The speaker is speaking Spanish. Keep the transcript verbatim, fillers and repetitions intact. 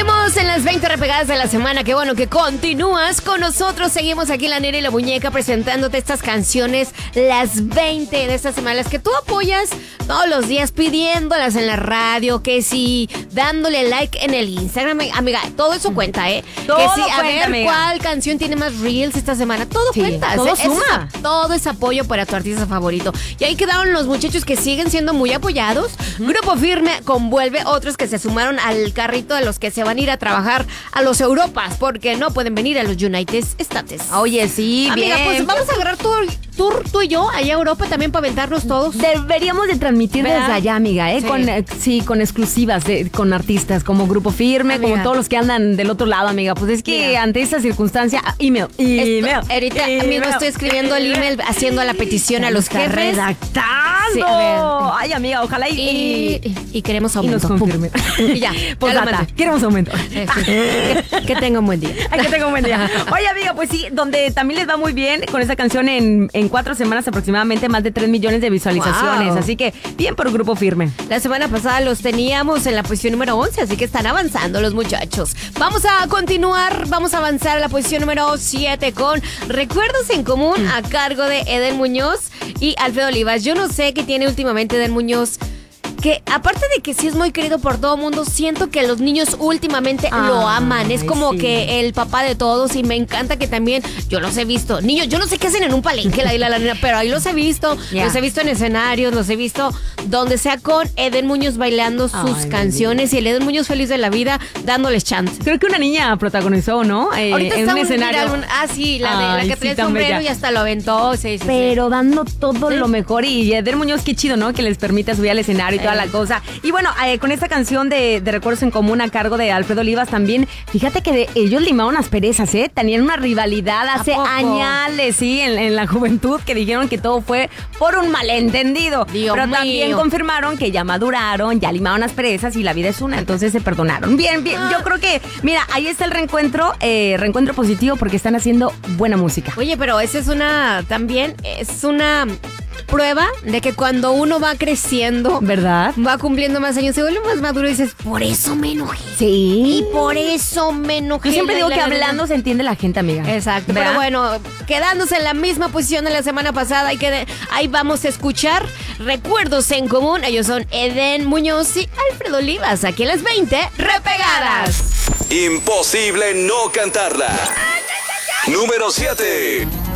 Seguimos en las veinte repegadas de la semana. Qué bueno que continúas con nosotros. Seguimos aquí en La Nera y la Muñeca presentándote estas canciones, las veinte de esta semana, las que tú apoyas todos los días, pidiéndolas en la radio, que sí, dándole like en el Instagram. Amiga, todo eso cuenta, ¿eh? Todo que sí, a cuenta, ver amiga. cuál canción tiene más reels esta semana. Todo Sí, cuenta. todo Es- es- suma. todo es apoyo para tu artista favorito. Y ahí quedaron los muchachos que siguen siendo muy apoyados. Grupo Firme convuelve, otros que se sumaron al carrito de los que se van a ir a trabajar a los Europas, porque no pueden venir a los United States. Oye, sí, Amiga, bien. pues vamos a agarrar tour, tour tú y yo allá a Europa también para aventarnos todos. Deberíamos de transmitir ¿Verdad? desde allá, amiga, ¿eh? Sí. Con, eh, sí, con exclusivas, de, con artistas como Grupo Firme, Amiga. como todos los que andan del otro lado, amiga. Pues es que Mira. ante esta circunstancia, ah, email, email. Esto- ahorita email, mismo estoy escribiendo el email, haciendo la petición a los Está jefes. redactando. Sí, a ver. Ay, amiga, ojalá y, Y, y queremos y aumento. nos confirme. Y ya, Pues ya lo data, mandé. queremos aumento. Eh, sí. que, que tenga un buen día. Ay, que tenga un buen día. Oye, amiga, pues sí, donde también les va muy bien con esta canción en, en cuatro semanas aproximadamente más de tres millones de visualizaciones. Wow. Así que bien por Grupo Firme. La semana pasada los teníamos en la posición número once, así que están avanzando los muchachos. Vamos a continuar, vamos a avanzar a la posición número siete con Recuerdos en Común a cargo de Eden Muñoz y Alfredo Olivas. Yo no sé qué tiene últimamente Eden Muñoz, que aparte de que sí es muy querido por todo el mundo, siento que los niños últimamente Ay, lo aman. Es como sí. que el papá de todos y me encanta que también, yo los he visto, niños, yo no sé qué hacen en un palenque, la, la, la, la, pero ahí los he visto, Ya. los he visto en escenarios, los he visto donde sea con Eden Muñoz bailando sus Ay, canciones y el Eden Muñoz feliz de la vida dándoles chance. Creo que una niña protagonizó, ¿no? Eh, Ahorita en está un un escenario. viral, un- ah, sí, la, de, la Ay, que sí, trae el tan sombrero bella. y hasta lo aventó. Sí, sí, sí. Pero dando todo Sí. lo mejor. Y Eder Muñoz, qué chido, ¿no? Que les permita subir al escenario y toda Eh. la cosa. Y bueno, eh, con esta canción de, de Recuerdos en Común a cargo de Alfredo Olivas también, fíjate que de- ellos limaron las perezas, ¿eh? Tenían una rivalidad ¿A hace poco? añales, sí, en, en la juventud, que dijeron que todo fue por un malentendido. Dios Pero mío. también confirmaron que ya maduraron, ya limaron las perezas y la vida es una, entonces se perdonaron. Bien, bien, yo creo que, mira, ahí está el reencuentro, eh, reencuentro positivo porque están haciendo buena música. Oye, pero esa es una, también es una prueba de que cuando uno va creciendo, ¿Verdad? va cumpliendo más años, se vuelve más maduro y dices, por eso me enojé. Sí. Y por eso me enojé. Yo siempre La, digo la, que la, la, la. hablando se entiende la gente, amiga. Exacto, ¿verdad? pero bueno, quedándose en la misma posición de la semana pasada y que ahí vamos a escuchar Recuerdos en Común. Ellos son Eden Muñoz y Alfredo Olivas, aquí en las veinte repegadas. Imposible no cantarla. Número siete.